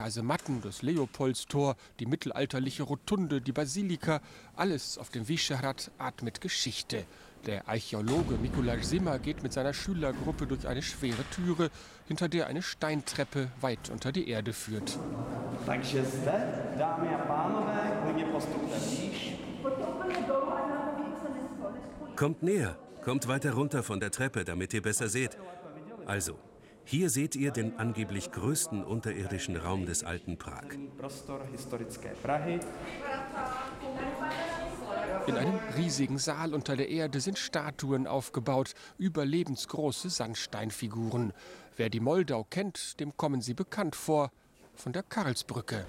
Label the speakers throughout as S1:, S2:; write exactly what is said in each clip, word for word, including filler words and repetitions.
S1: Kasematten, das Leopoldstor, die mittelalterliche Rotunde, die Basilika, alles auf dem Vyšehrad atmet Geschichte. Der Archäologe Mikuláš Zima geht mit seiner Schülergruppe durch eine schwere Türe, hinter der eine Steintreppe weit unter die Erde führt.
S2: Kommt näher, kommt weiter runter von der Treppe, damit ihr besser seht. Also, hier seht ihr den angeblich größten unterirdischen Raum des alten Prag.
S1: In einem riesigen Saal unter der Erde sind Statuen aufgebaut, überlebensgroße Sandsteinfiguren. Wer die Moldau kennt, dem kommen sie bekannt vor, von der Karlsbrücke.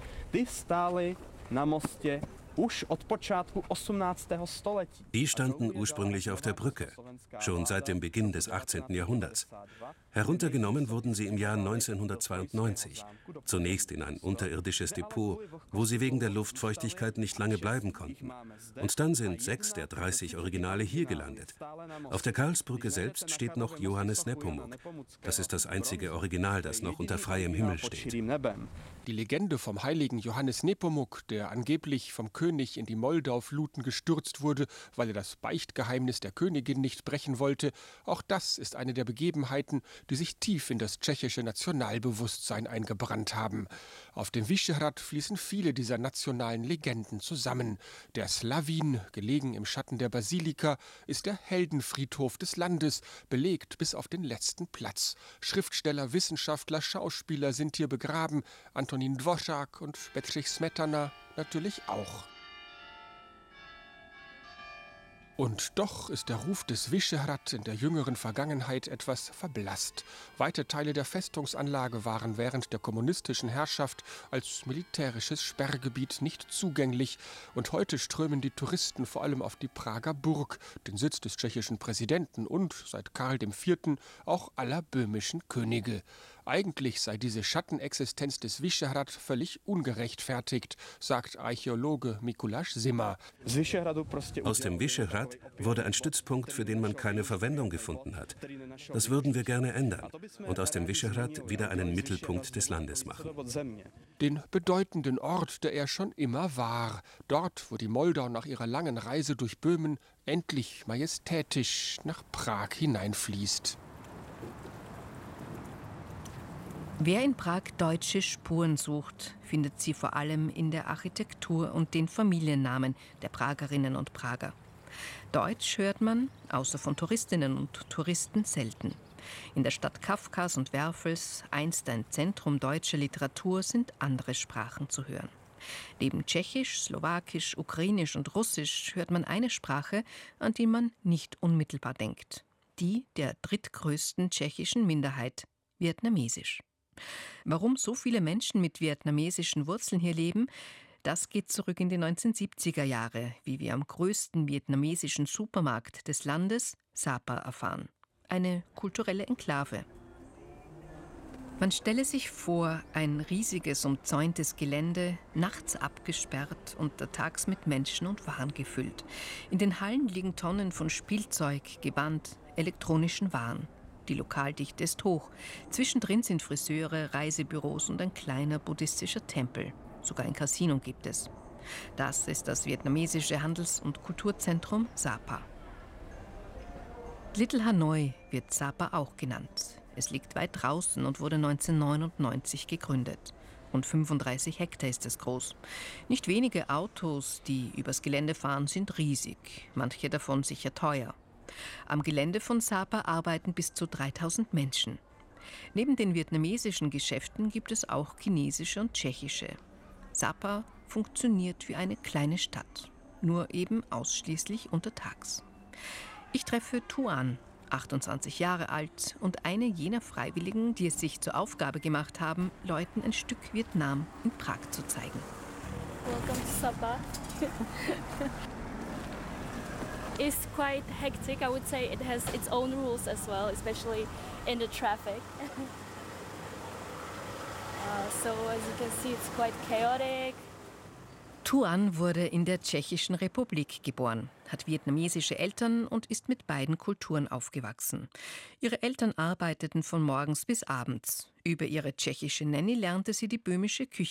S2: Die standen ursprünglich auf der Brücke, schon seit dem Beginn des achtzehnten Jahrhunderts. Heruntergenommen wurden sie im Jahr neunzehnhundertzweiundneunzig, zunächst in ein unterirdisches Depot, wo sie wegen der Luftfeuchtigkeit nicht lange bleiben konnten. Und dann sind sechs der dreißig Originale hier gelandet. Auf der Karlsbrücke selbst steht noch Johannes Nepomuk. Das ist das einzige Original, das noch unter freiem Himmel steht.
S1: Die Legende vom heiligen Johannes Nepomuk, der angeblich vom König in die Moldau-Fluten gestürzt wurde, weil er das Beichtgeheimnis der Königin nicht brechen wollte, auch das ist eine der Begebenheiten, die sich tief in das tschechische Nationalbewusstsein eingebrannt haben. Auf dem Vyšehrad fließen viele dieser nationalen Legenden zusammen. Der Slavín, gelegen im Schatten der Basilika, ist der Heldenfriedhof des Landes, belegt bis auf den letzten Platz. Schriftsteller, Wissenschaftler, Schauspieler sind hier begraben, Antonín Dvořák und Bedřich Smetana natürlich auch. Und doch ist der Ruf des Vyšehrad in der jüngeren Vergangenheit etwas verblasst. Weite Teile der Festungsanlage waren während der kommunistischen Herrschaft als militärisches Sperrgebiet nicht zugänglich. Und heute strömen die Touristen vor allem auf die Prager Burg, den Sitz des tschechischen Präsidenten und, seit Karl der Vierte, auch aller böhmischen Könige. Eigentlich sei diese Schattenexistenz des Vyšehrad völlig ungerechtfertigt, sagt Archäologe Mikuláš Zima.
S2: Aus dem Vyšehrad wurde ein Stützpunkt, für den man keine Verwendung gefunden hat. Das würden wir gerne ändern und aus dem Vyšehrad wieder einen Mittelpunkt des Landes machen.
S1: Den bedeutenden Ort, der er schon immer war. Dort, wo die Moldau nach ihrer langen Reise durch Böhmen endlich majestätisch nach Prag hineinfließt.
S3: Wer in Prag deutsche Spuren sucht, findet sie vor allem in der Architektur und den Familiennamen der Pragerinnen und Prager. Deutsch hört man, außer von Touristinnen und Touristen, selten. In der Stadt Kafkas und Werfels, einst ein Zentrum deutscher Literatur, sind andere Sprachen zu hören. Neben Tschechisch, Slowakisch, Ukrainisch und Russisch hört man eine Sprache, an die man nicht unmittelbar denkt. Die der drittgrößten tschechischen Minderheit, Vietnamesisch. Warum so viele Menschen mit vietnamesischen Wurzeln hier leben, das geht zurück in die neunzehnhundertsiebziger Jahre, wie wir am größten vietnamesischen Supermarkt des Landes, Sapa, erfahren. Eine kulturelle Enklave. Man stelle sich vor, ein riesiges, umzäuntes Gelände, nachts abgesperrt, untertags mit Menschen und Waren gefüllt. In den Hallen liegen Tonnen von Spielzeug, Gewand, elektronischen Waren. Die Lokaldichte ist hoch. Zwischendrin sind Friseure, Reisebüros und ein kleiner buddhistischer Tempel. Sogar ein Casino gibt es. Das ist das vietnamesische Handels- und Kulturzentrum Sapa. Little Hanoi wird Sapa auch genannt. Es liegt weit draußen und wurde neunzehnhundertneunundneunzig gegründet. Rund fünfunddreißig Hektar ist es groß. Nicht wenige Autos, die übers Gelände fahren, sind riesig. Manche davon sicher teuer. Am Gelände von Sapa arbeiten bis zu dreitausend Menschen. Neben den vietnamesischen Geschäften gibt es auch chinesische und tschechische. Sapa funktioniert wie eine kleine Stadt, nur eben ausschließlich untertags. Ich treffe Tuan, achtundzwanzig Jahre alt und eine jener Freiwilligen, die es sich zur Aufgabe gemacht haben, Leuten ein Stück Vietnam in Prag zu zeigen.
S4: Welcome to Sapa. It's quite hectic. I would say it has its own rules as well, especially in the traffic. uh, so as you can see, it's quite chaotic.
S3: Thuan wurde in der Tschechischen Republik geboren, hat vietnamesische Eltern und ist mit beiden Kulturen aufgewachsen. Ihre Eltern arbeiteten von morgens bis abends. Über ihre tschechische Nanny lernte sie die böhmische Küche